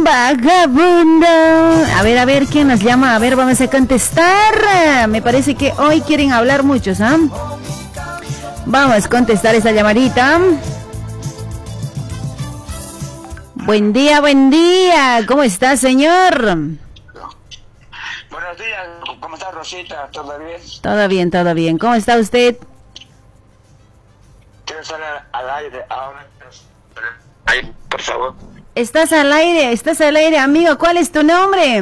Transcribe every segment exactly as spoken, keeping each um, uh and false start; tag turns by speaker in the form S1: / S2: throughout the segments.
S1: vagabundo. A ver, a ver, ¿quién nos llama? A ver, vamos a contestar. Me parece que hoy quieren hablar muchos, ¿ah? ¿eh? Vamos a contestar esa llamadita. Buen día, buen día. ¿Cómo está, señor?
S2: Buenos días. ¿Cómo está, Rosita? ¿Todo bien?
S1: Todo bien, todo bien. ¿Cómo está usted?
S2: Quiero salir al aire ahora. Ahí, por favor.
S1: Estás al aire, estás al aire, amigo. ¿Cuál es tu nombre?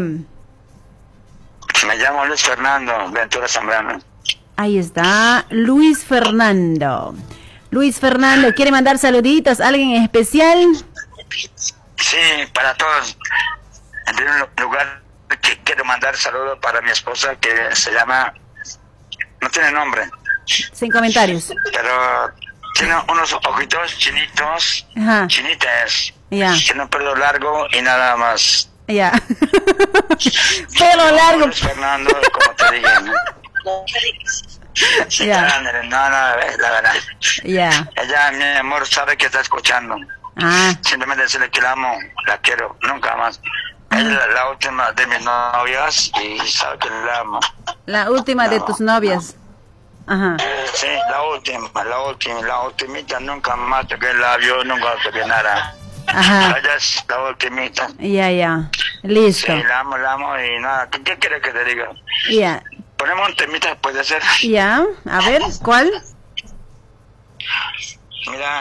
S2: Me llamo Luis Fernando Ventura Zambrano.
S1: Ahí está, Luis Fernando. Luis Fernando, ¿quiere mandar saluditos? ¿Alguien en especial?
S2: Sí, para todos. En primer lugar, que quiero mandar saludos para mi esposa que se llama... No tiene nombre.
S1: Sin comentarios.
S2: Pero tiene unos ojitos chinitos,
S1: Ajá.
S2: chinitas.
S1: Ya.
S2: Tiene un pelo largo y nada más.
S1: Ya. Pelo largo.
S2: Luis Fernando, como te dije, ¿no? Sí,
S1: Ya.
S2: no, no, la verdad.
S1: Ya.
S2: Ella, mi amor, sabe que está escuchando.
S1: Ah.
S2: Simplemente decirle que la amo, la quiero, nunca más. Ella es la, la última de mis novias y sabe que la amo.
S1: La última
S2: No,
S1: de tus novias. Ajá.
S2: Sí, la última, la última, la ultimita, nunca más toqué el labio, nunca toqué nada.
S1: Ajá.
S2: Ella es la ultimita.
S1: Ya, ya. Listo.
S2: Sí, la amo, la amo y nada. ¿Qué, qué quieres que te diga?
S1: Ya.
S2: Ponemos un temita, puede ser.
S1: Ya. A ver, ¿cuál?
S2: Mira.